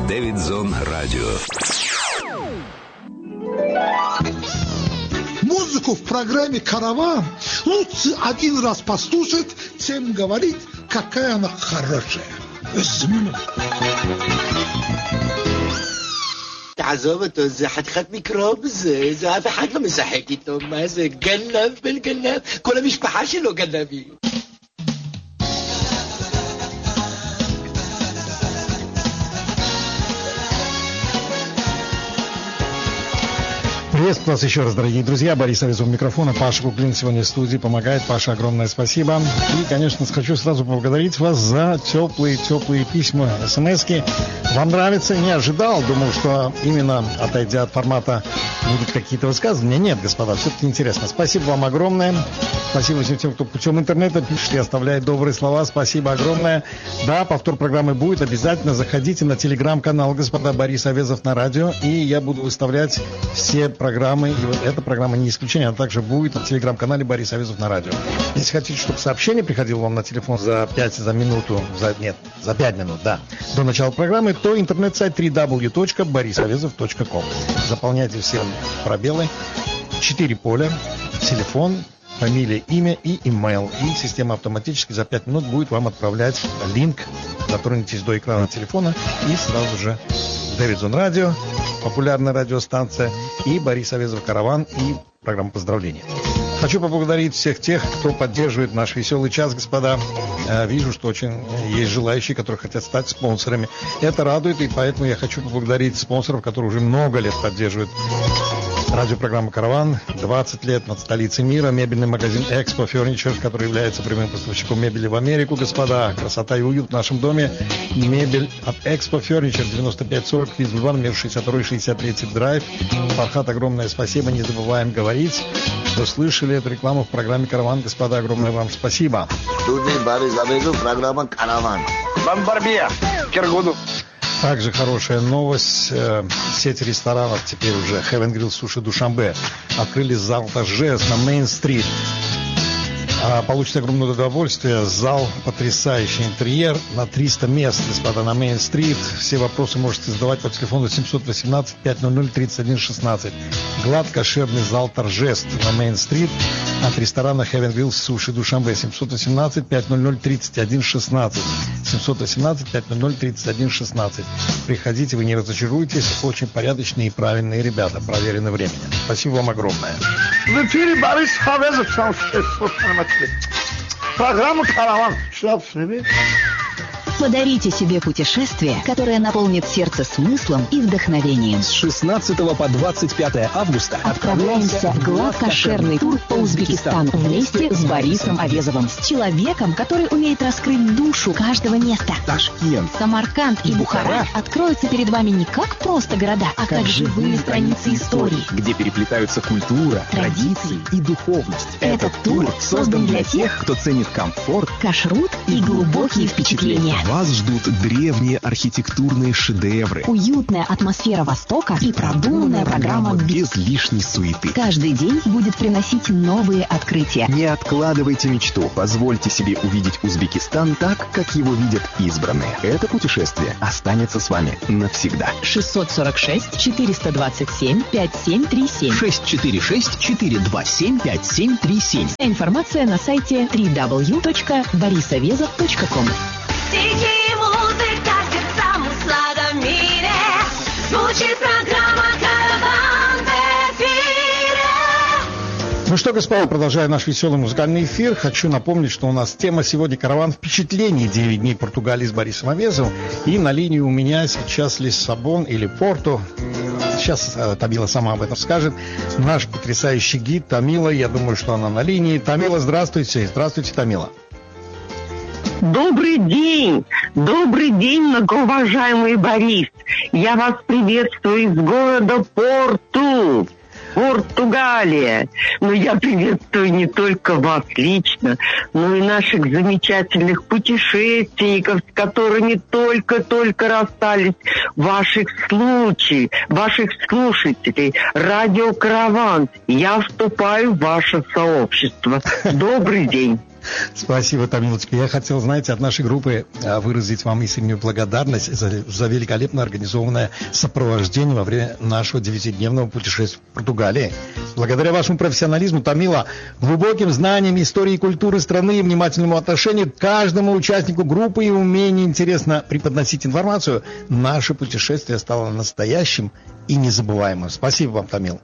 Дэвидзон Радио. Музыку в программе «Караван» лучше один раз послушать, чем говорить, какая она хорошая. تعذب توزع خد ميكروبز إذا في حاجة مسحكي توماس جنب بالجنب كل مش بحاشي له جنبي. Приветствую вас еще раз, дорогие друзья. Борис Авезов у микрофона. Паша Куклин сегодня в студии помогает. Паша, огромное спасибо. И, конечно, хочу сразу поблагодарить вас за теплые письма, смски. Вам нравится? Не ожидал. Думал, что именно отойдя от формата будут какие-то высказывания. Нет, господа, все-таки интересно. Спасибо вам огромное. Спасибо всем тем, кто путем интернета пишет и оставляет добрые слова. Спасибо огромное. Да, повтор программы будет. Обязательно заходите на телеграм-канал господа Борис Авезов на радио. И я буду выставлять все программы. И вот эта программа не исключение. Она также будет на телеграм-канале Борис Авезов на радио. Если хотите, чтобы сообщение приходило вам на телефон за 5 минут, да, до начала программы, то интернет-сайт www.borisavезов.com. Заполняйте все пробелы. 4 поля. Телефон, фамилия, имя и имейл. И система автоматически за 5 минут будет вам отправлять линк. Дотронетесь до экрана телефона и сразу же Дэвидзон Радио, популярная радиостанция, и Борис Авезов Караван, и программа поздравления. Хочу поблагодарить всех тех, кто поддерживает наш веселый час, господа. Вижу, что очень есть желающие, которые хотят стать спонсорами. Это радует, и поэтому я хочу поблагодарить спонсоров, которые уже много лет поддерживают радиопрограмма «Караван». 20 лет над столицей мира. Мебельный магазин «Экспо Ферничер», который является прямым поставщиком мебели в Америку. Господа, красота и уют в нашем доме. Мебель от «Экспо Ферничер», 9540, Квиз-Бульвар, мир 62-63 драйв. Фархат, огромное спасибо. Не забываем говорить, что слышали эту рекламу в программе «Караван». Господа, огромное вам спасибо. Программа «Караван». Бомбарбия, Киргуду. Также хорошая новость. Сеть ресторанов теперь уже Heaven Grill Суши Душанбе открыли зал торжеств на Мейн-стрит. Получите огромное удовольствие. Зал, потрясающий интерьер на 300 мест, господа, на Мейн-стрит. Все вопросы можете задавать по телефону 718-500-3116. Гладкошерный зал торжеств на Мейн-стрит от ресторана Heaven Grill Суши Душанбе. 718-500-3116. 718-500-3116. Приходите, вы не разочаруетесь. Очень порядочные и правильные ребята, проверены временем. Спасибо вам огромное. В эфире Борис Авезов. Программа «Караван». Подарите себе путешествие, которое наполнит сердце смыслом и вдохновением. С 16 по 25 августа отправляемся в гладкошерный тур по Узбекистану вместе с Борисом Авезовым. С человеком, который умеет раскрыть душу каждого места. Ташкент, Самарканд и Бухара откроются перед вами не как просто города, а как живые страницы истории, где переплетаются культура, традиции и духовность. Этот тур создан для тех, кто ценит комфорт, кашрут и глубокие впечатления. Вас ждут древние архитектурные шедевры, уютная атмосфера Востока и продуманная программа без лишней суеты. Каждый день будет приносить новые открытия. Не откладывайте мечту. Позвольте себе увидеть Узбекистан так, как его видят избранные. Это путешествие останется с вами навсегда. 646-427-5737. 646-427-5737. Информация на сайте www.borisavезов.com. Тихий музыка сердцам услада в мире. Звучит программа «Караван» в эфире. Ну что, господа, продолжая наш веселый музыкальный эфир, хочу напомнить, что у нас тема сегодня «Караван впечатлений. 9 дней Португалии с Борисом Авезовым». И на линии у меня сейчас Лиссабон или Порту. Сейчас Тамила сама об этом скажет. Наш потрясающий гид Тамила, я думаю, что она на линии. Тамила, здравствуйте. Здравствуйте, Тамила. Добрый день, многоуважаемый Борис. Я вас приветствую из города Порту, Португалия. Но я приветствую не только вас лично, но и наших замечательных путешественников, с которыми только расстались, ваших слушателей. Радио «Караван». Я вступаю в ваше сообщество. Добрый день. Спасибо, Тамилочка. Я хотел, знаете, от нашей группы выразить вам искреннюю благодарность за великолепно организованное сопровождение во время нашего 9-дневного путешествия в Португалии. Благодаря вашему профессионализму, Тамила, глубоким знаниям истории и культуры страны и внимательному отношению к каждому участнику группы и умению интересно преподносить информацию, наше путешествие стало настоящим и незабываемым. Спасибо вам, Тамил.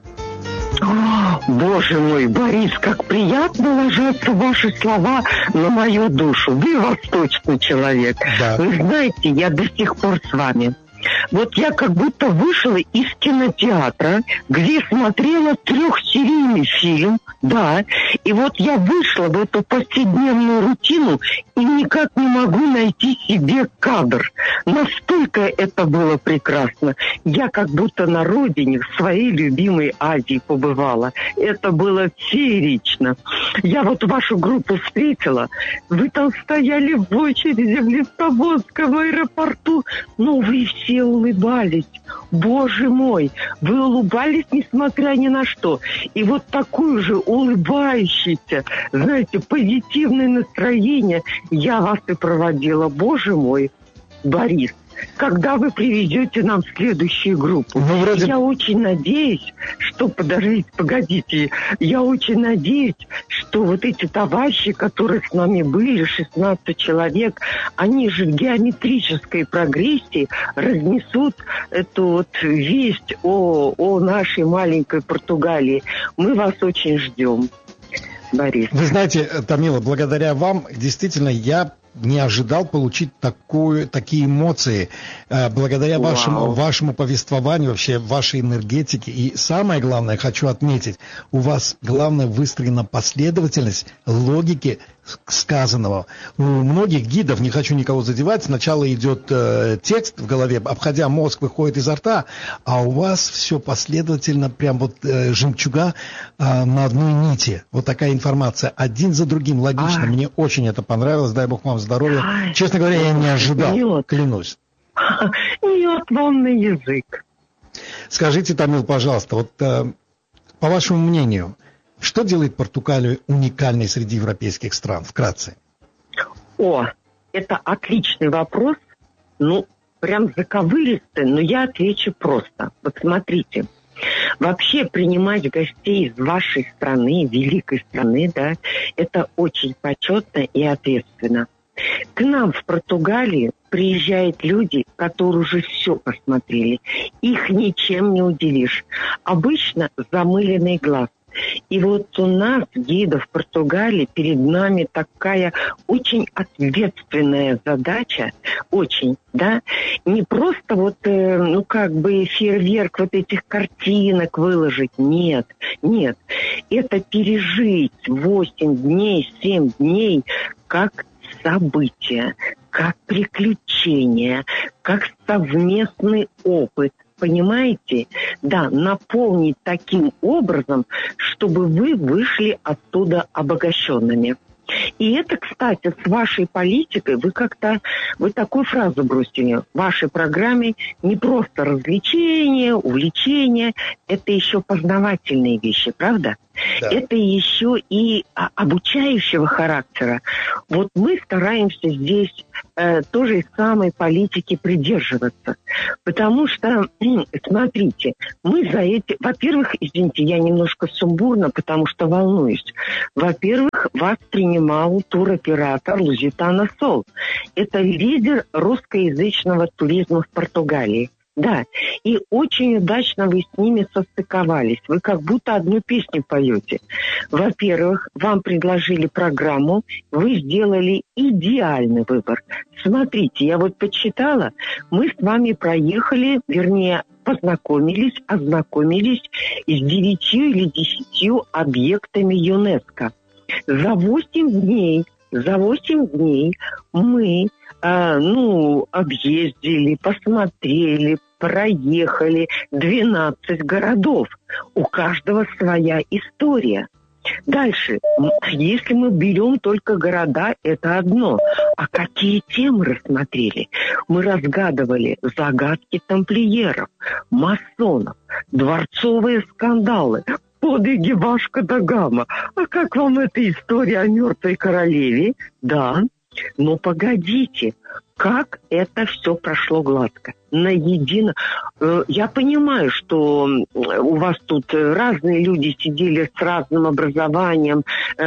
О, Боже мой, Борис, как приятно ложатся ваши слова на мою душу. Вы восточный человек. Да. Вы знаете, я до сих пор с вами. Вот я как будто вышла из кинотеатра, где смотрела 3-серийный фильм, да, и вот я вышла в эту повседневную рутину и никак не могу найти себе кадр. Настолько это было прекрасно. Я как будто на родине, в своей любимой Азии побывала. Это было феерично. Я вот вашу группу встретила. Вы там стояли в очереди в Лиссабонском аэропорту, но вы все улыбались. Боже мой, вы улыбались, несмотря ни на что. И вот такое же улыбающееся, знаете, позитивное настроение я вас и проводила. Боже мой, Борис, когда вы привезете нам следующую группу? Ну, вроде... Я очень надеюсь, что... Погодите. Я очень надеюсь, что вот эти товарищи, которые с нами были, 16 человек, они же в геометрической прогрессии разнесут эту вот весть о нашей маленькой Португалии. Мы вас очень ждем, Борис. Вы знаете, Тамила, благодаря вам, действительно, я не ожидал получить такие эмоции благодаря вашему повествованию, вообще вашей энергетике. И самое главное, хочу отметить, у вас главное выстроена последовательность логики сказанного. У многих гидов, не хочу никого задевать, сначала идет текст в голове, обходя мозг, выходит изо рта, а у вас все последовательно, прям вот жемчуга на одной нити. Вот такая информация, один за другим, логично. Мне очень это понравилось, дай бог вам здоровья. Честно говоря, я не ожидал, клянусь. Неотломный язык. Скажите, Тамил, пожалуйста, вот по вашему мнению, что делает Португалию уникальной среди европейских стран? Вкратце. Это отличный вопрос. Ну, прям заковыристый, но я отвечу просто. Вот смотрите. Вообще принимать гостей из вашей страны, великой страны, да, это очень почетно и ответственно. К нам в Португалии приезжают люди, которые уже все посмотрели. Их ничем не удивишь. Обычно замыленный глаз. И вот у нас, гидов в Португалии, перед нами такая очень ответственная задача, очень, да, не просто вот, фейерверк вот этих картинок выложить, нет, это пережить 8 дней, 7 дней, как событие, как приключение, как совместный опыт. Понимаете? Да, наполнить таким образом, чтобы вы вышли оттуда обогащенными. И это, кстати, с вашей политикой, вы такую фразу бросили. В вашей программе не просто развлечения, увлечения, это еще познавательные вещи, правда? Да. Это еще и обучающего характера. Вот мы стараемся здесь тоже из самой политики придерживаться. Потому что, смотрите, мы за эти... Во-первых, извините, я немножко сумбурна, потому что волнуюсь. Во-первых, вас принимал туроператор Лузитана Сол. Это лидер русскоязычного туризма в Португалии. Да, и очень удачно вы с ними состыковались. Вы как будто одну песню поете. Во-первых, вам предложили программу, вы сделали идеальный выбор. Смотрите, я вот почитала, мы с вами проехали, ознакомились с 9 или 10 объектами ЮНЕСКО. За 8 дней мы объездили, посмотрели, проехали 12 городов. У каждого своя история. Дальше, если мы берем только города, это одно. А какие темы рассмотрели? Мы разгадывали загадки тамплиеров, масонов, дворцовые скандалы, подвиги Вашко да Гама. А как вам эта история о мертвой королеве? Да. Но погодите, как это все прошло гладко? Наедино. Я понимаю, что у вас тут разные люди сидели с разным образованием,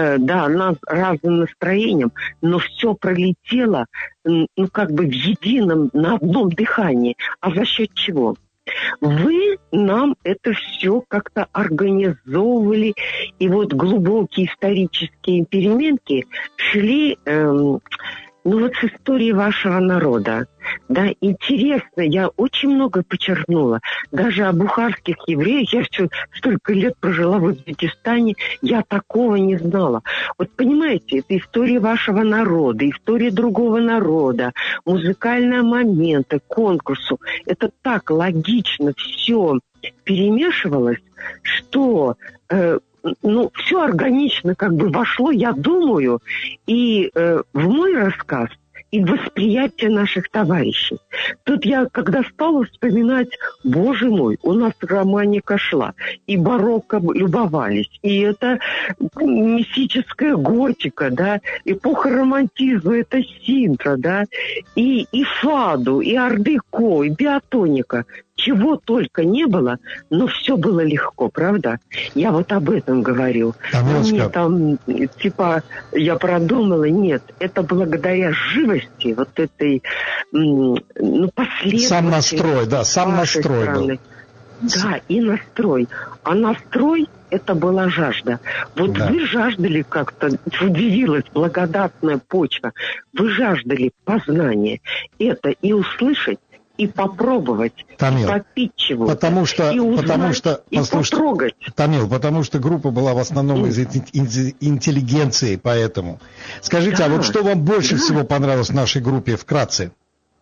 разным настроением, но все пролетело, как бы в едином, на одном дыхании. А за счет чего? Вы нам это все как-то организовывали, и вот глубокие исторические переменки шли, с истории вашего народа. Да, интересно, я очень много почерпнула. Даже о бухарских евреях, я все столько лет прожила в Узбекистане, я такого не знала. Вот понимаете, это история вашего народа, история другого народа, музыкальные моменты, конкурсу. Это так логично все перемешивалось, что все органично как бы вошло, я думаю, и в мой рассказ, и восприятие наших товарищей. Тут я, когда стала вспоминать, боже мой, у нас романика шла, и барокко любовались, и это мистическая готика, да, эпоха романтизма, это Синтра, да, и фаду, и ар-деко, и биатоника. Чего только не было, но все было легко, правда? Я вот об этом говорю. Мне там, я продумала, нет, это благодаря живости, вот этой, последовательности. Сам настрой, да, сам настрой был. Да, и настрой. А настрой – это была жажда. Вот да. Вы жаждали как-то, удивилась благодатная почва, вы жаждали познания. Это и услышать, и попробовать, Тамил, и попить чего-то, потому что, и потрогать. Тамил, потому что группа была в основном из интеллигенции, поэтому. Скажите, а вот что вам больше всего понравилось в нашей группе вкратце?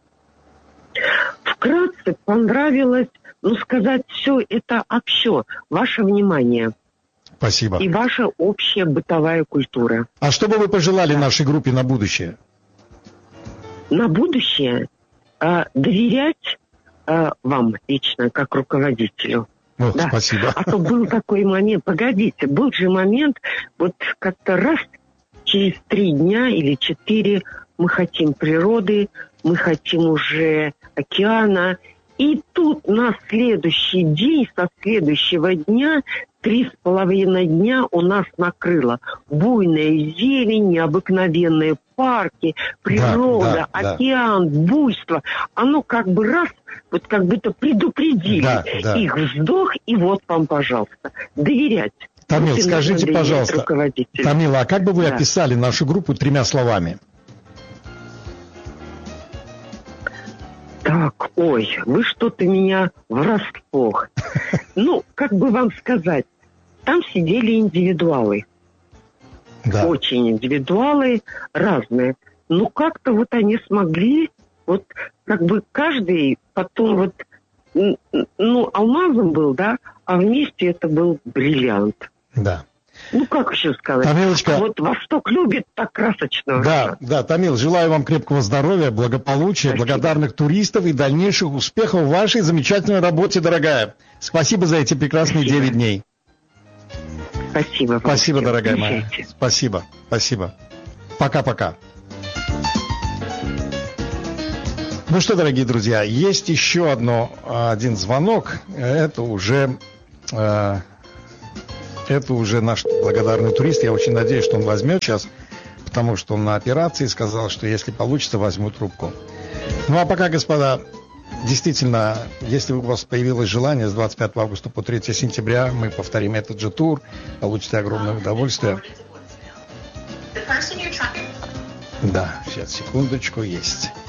Вкратце понравилось, сказать все это общо, ваше внимание. Спасибо. И ваша общая бытовая культура. А что бы вы пожелали нашей группе на будущее? На будущее? Доверять вам лично, как руководителю. Да. Спасибо. А то был такой момент, погодите, был же момент, вот как-то раз через 3 дня или 4 мы хотим природы, мы хотим уже океана, и тут на следующий день, со следующего дня, 3,5 дня у нас накрыло. Буйная зелень, необыкновенные парки, природа, океан, буйство. Оно как бы раз, вот как будто предупредили их вздох, и вот вам, пожалуйста, доверять. Тамил, скажите, пожалуйста, Тамила, а как бы вы описали нашу группу 3 словами? Так, вы что-то меня врасплох. Как бы вам сказать, там сидели индивидуалы. Да. Очень индивидуалы, разные. Как-то вот они смогли, вот как бы каждый потом алмазом был, да, а вместе это был бриллиант. Да. Как еще сказать? Тамилочка... Вот Восток любит так красочно. Да, Тамил, желаю вам крепкого здоровья, благополучия, благодарных туристов и дальнейших успехов в вашей замечательной работе, дорогая. Спасибо за эти прекрасные 9 дней. Спасибо. Спасибо, дорогая моя. Спасибо. Пока-пока. Ну что, дорогие друзья, есть еще один звонок. Это уже наш благодарный турист. Я очень надеюсь, что он возьмет сейчас, потому что он на операции сказал, что если получится, возьму трубку. Ну а пока, господа, действительно, если у вас появилось желание с 25 августа по 3 сентября, мы повторим этот же тур, получите огромное удовольствие. Да, сейчас, секундочку, есть.